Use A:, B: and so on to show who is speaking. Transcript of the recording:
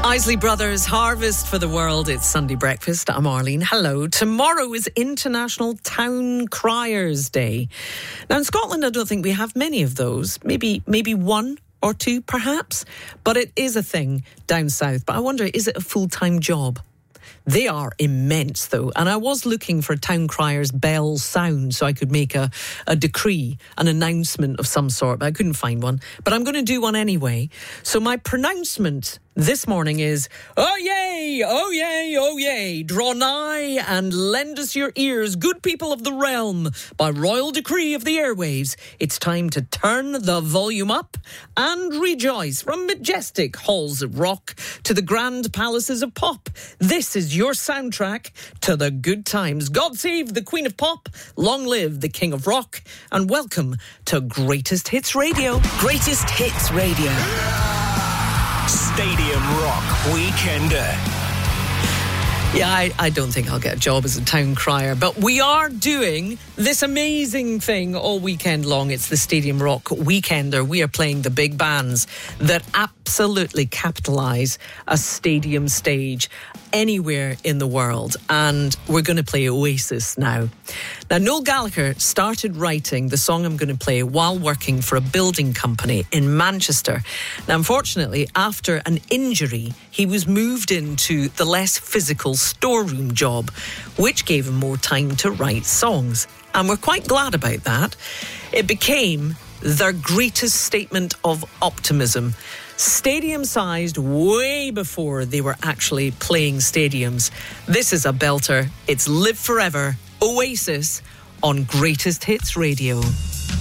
A: Isley Brothers, Harvest for the World. It's Sunday Breakfast. I'm Arlene. Hello. Tomorrow is International Town Criers Day. Now in Scotland, I don't think we have many of those. Maybe one or two, perhaps. But it is a thing down south. But I wonder, is it a full-time job? They are immense, though. And I was looking for a town crier's bell sound so I could make a decree, an announcement of some sort, but I couldn't find one. But I'm going to do one anyway. So my pronouncement this morning is, oh yay, oh yay, oh yay, draw nigh and lend us your ears, good people of the realm. By royal decree of the airwaves, it's time to turn the volume up and rejoice. From majestic halls of rock to the grand palaces of pop, this is your soundtrack to the good times. God save the Queen of Pop, long live the King of Rock, and welcome to Greatest Hits Radio. Greatest Hits Radio.
B: Stadium Rock Weekender.
A: Yeah, I don't think I'll get a job as a town crier, but we are doing this amazing thing all weekend long. It's the Stadium Rock Weekender. We are playing the big bands that absolutely capitalise a stadium stage anywhere in the world. And we're going to play Oasis now. Now, Noel Gallagher started writing the song I'm going to play while working for a building company in Manchester. Now, unfortunately, after an injury, he was moved into the less physical storeroom job, which gave him more time to write songs. And we're quite glad about that. It became their greatest statement of optimism. Stadium-sized way before they were actually playing stadiums. This is a belter. It's Live Forever, Oasis, on Greatest Hits Radio.